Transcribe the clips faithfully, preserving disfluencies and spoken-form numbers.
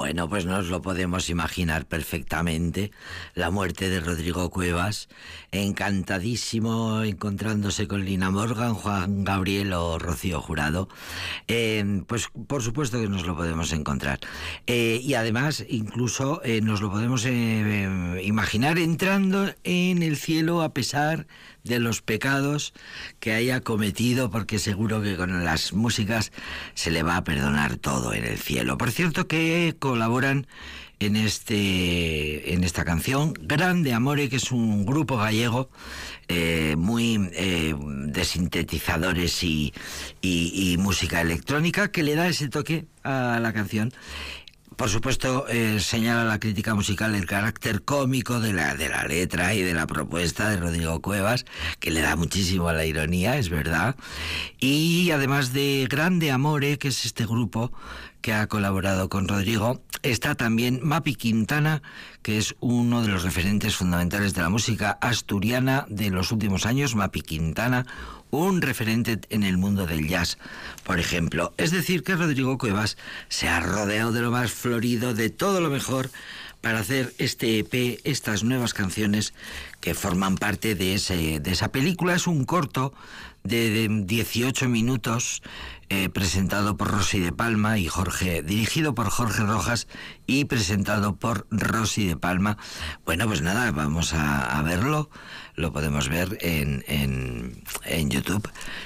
Bueno, pues nos lo podemos imaginar perfectamente, la muerte de Rodrigo Cuevas, encantadísimo encontrándose con Lina Morgan, Juan Gabriel o Rocío Jurado. Eh, pues por supuesto que nos lo podemos encontrar. Eh, y además incluso eh, nos lo podemos eh, eh, imaginar entrando en el cielo a pesar de los pecados que haya cometido, porque seguro que con las músicas se le va a perdonar todo en el cielo. Por cierto que colaboran en este en esta canción Grande Amore, que es un grupo gallego eh, muy eh, de sintetizadores y, y, y música electrónica, que le da ese toque a la canción. Por supuesto, eh, señala la crítica musical el carácter cómico de la, de la letra y de la propuesta de Rodrigo Cuevas, que le da muchísimo a la ironía, es verdad. Y además de Grande Amore, que es este grupo que ha colaborado con Rodrigo, está también Mapi Quintana, que es uno de los referentes fundamentales de la música asturiana de los últimos años. Mapi Quintana, un referente en el mundo del jazz, por ejemplo. Es decir, que Rodrigo Cuevas se ha rodeado de lo más florido, de todo lo mejor, para hacer este E P, estas nuevas canciones que forman parte de, ese, de esa película. Es un corto de, de dieciocho minutos, eh, presentado por Rosy de Palma y Jorge, dirigido por Jorge Rojas y presentado por Rosy de Palma. Bueno, pues nada, vamos a, a verlo. Lo podemos ver en, en, en YouTube.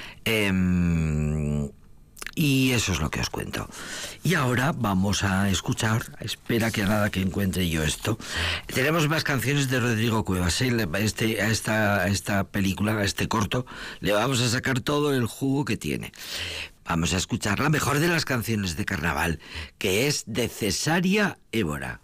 Eh, y eso es lo que os cuento. Y ahora vamos a escuchar, espera que nada que encuentre yo esto. Tenemos más canciones de Rodrigo Cuevas, ¿eh? este, a, esta, a esta película, a este corto, le vamos a sacar todo el jugo que tiene. Vamos a escuchar la mejor de las canciones de carnaval, que es de Cesárea Évora.